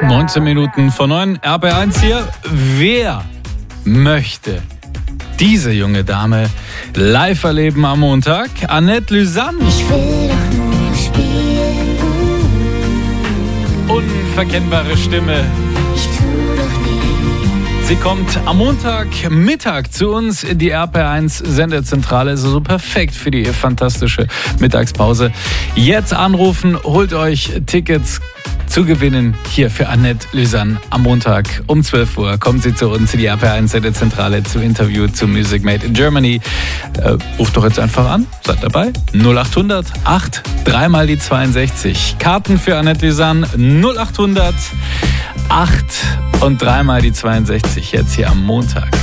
19 Minuten vor 9, RB1 hier. Wer möchte diese junge Dame live erleben am Montag? Annette Lüsann. Ich will doch nur spielen. Unverkennbare Stimme. Ich tu doch nie. Sie kommt am Montagmittag zu uns in die RP1 Sendezentrale. Ist also perfekt für die fantastische Mittagspause. Jetzt anrufen, holt euch Tickets zu gewinnen hier für Annette Lüsann. Am Montag um 12 Uhr kommt sie zu uns in die RP1 Sendezentrale zum Interview zu Music Made in Germany. Ruft doch jetzt einfach an, seid dabei. 0800 8 3 mal die 62. Karten für Annette Lüsann 0800 8 und 3 mal die 62 jetzt hier am Montag.